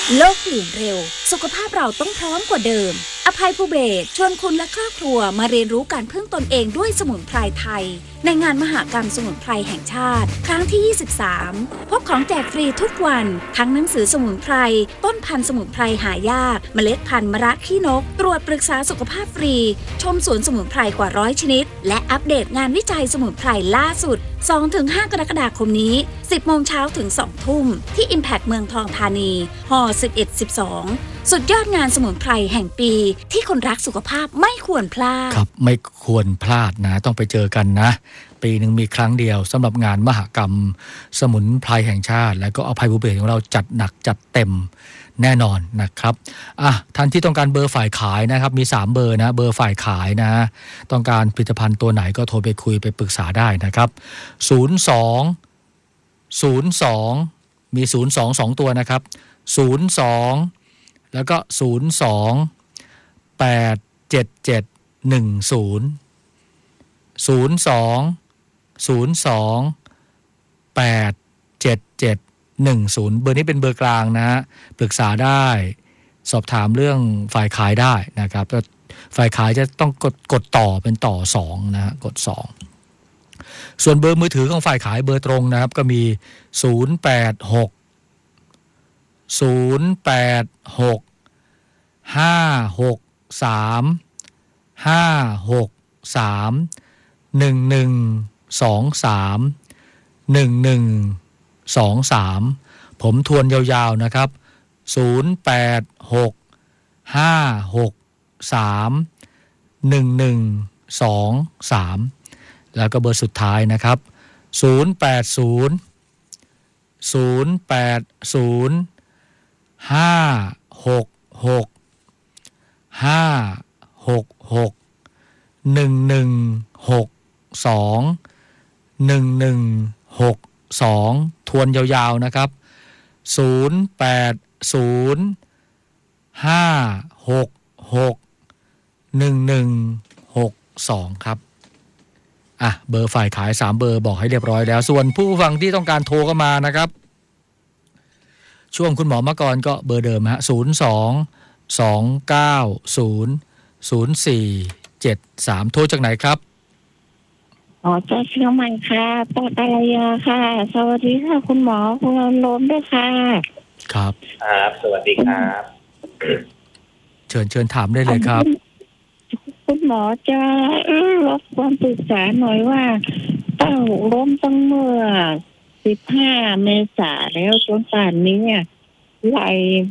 โลกเปลี่ยนเร็วสุขภาพเราต้องพร้อมกว่าเดิมอภัยภูเบศรชวนคุณและครอบครัวมาเรียนรู้การพึ่งตนเองด้วยสมุนไพรไทยในงานมหกรรมสมุนไพรแห่งชาติครั้งที่ 23 พบของแจกฟรีทุกวันทั้งหนังสือสมุนไพรต้นพันธุ์สมุนไพรหายากเมล็ดพันธุ์มะระขี้นกตรวจปรึกษาสุขภาพฟรีชมสวนสมุนไพรกว่า100ชนิดและอัปเดตงานวิจัยสมุนไพรล่าสุด 2-5 กรกฎาคมนี้ 10 โมงเช้าถึง 2 ทุ่มที่ Impact เมืองทองธานีฮ11-12 สุดยอดงานสมุนไพรแห่งปีที่คนรักสุขภาพไม่ควรพลาดครับไม่ควรพลาดนะต้องไปเจอกันนะปีหนึ่งมีครั้งเดียวสำหรับงานมหกรรมสมุนไพรแห่งชาติและก็อภัยภูเบศรของเราจัดหนักจัดเต็มแน่นอนนะครับท่านที่ต้องการเบอร์ฝ่ายขายนะครับมี3เบอร์นะเบอร์ฝ่ายขายนะต้องการผลิตภัณฑ์ตัวไหนก็โทรไปคุยไปปรึกษาได้นะครับ02มี02 2ตัวนะครับ02แล้วก็02 877 10 877 10เบอร์นี้เป็นเบอร์กลางนะปรึกษาได้สอบถามเรื่องฝ่ายขายได้นะครับฝ่ายขายจะต้องกดต่อเป็นต่อ2นะกด2ส่วนเบอร์มือถือของฝ่ายขายเบอร์ตรงนะครับก็มี086 563 1123 ผมทวนยาวๆนะครับ086 563 1123แล้วก็เบอร์สุดท้ายนะครับ080 566 1162 ทวนยาวๆนะครับ080 566 1162ครับเบอร์ฝ่ายขาย3เบอร์บอกให้เรียบร้อยแล้วส่วนผู้ฟังที่ต้องการโทรเข้ามานะครับช่วงคุณหมอมกรก็เบอร์เดิมฮะ02-290-0473โทรจากไหนครับจากเชียงใหม่ค่ะปอดอะไรค่ะสวัสดีค่ะคุณหมอคุณล้มด้วยค่ะครับสวัสดีครับเชิญถามได้เลยครับคุณหมอจะรบกวนปรึกษาหน่อยว่าป้าล้มตั้งเมื่อ15 เมษายนแล้วจนป่านนี้ไหล